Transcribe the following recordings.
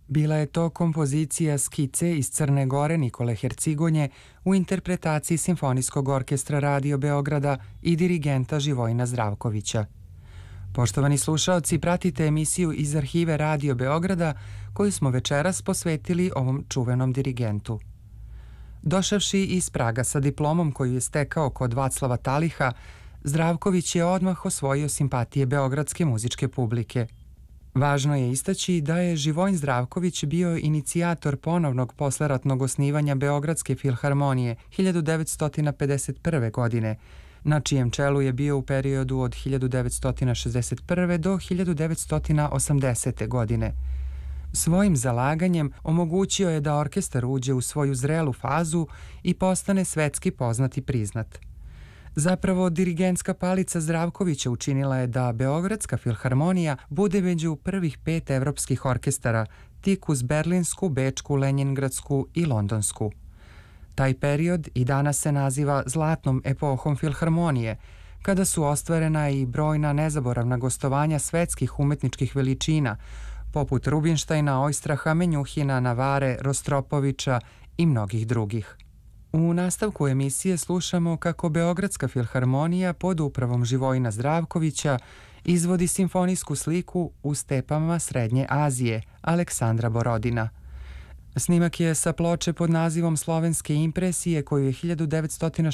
Bila je to kompozicija Skice iz Crne Gore Nikole Hercigonje u interpretaciji Simfonijskog orkestra Radio Beograda i dirigenta Živojina Zdravkovića. Poštovani slušaoci, pratite emisiju iz arhive Radio Beograda koju smo večeras posvetili ovom čuvenom dirigentu. Došavši iz Praga sa diplomom koju je stekao kod Vaclava Taliha, Zdravković je odmah osvojio simpatije beogradske muzičke publike. Važno je istaći da je Živojin Zdravković bio inicijator ponovnog posleratnog osnivanja Beogradske filharmonije 1951. godine, na čijem čelu je bio u periodu od 1961. do 1980. godine. Svojim zalaganjem omogućio je da orkestar uđe u svoju zrelu fazu i postane svetski poznat i priznat. Zapravo, dirigentska palica Zdravkovića učinila je da Beogradska filharmonija bude među prvih 5 evropskih orkestara, tik uz Berlinsku, Bečku, Lenjingradsku i Londonsku. Taj period i danas se naziva zlatnom epohom filharmonije, kada su ostvarena i brojna nezaboravna gostovanja svetskih umetničkih veličina, poput Rubinštajna, Ojstraha, Menjuhina, Navare, Rostropovića i mnogih drugih. U nastavku emisije slušamo kako Beogradska filharmonija pod upravom Živojina Zdravkovića izvodi simfonijsku sliku u stepama Srednje Azije Aleksandra Borodina. Snimak je sa ploče pod nazivom Slovenske impresije koju je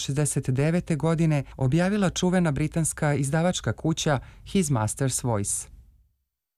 1969. godine objavila čuvena britanska izdavačka kuća His Master's Voice.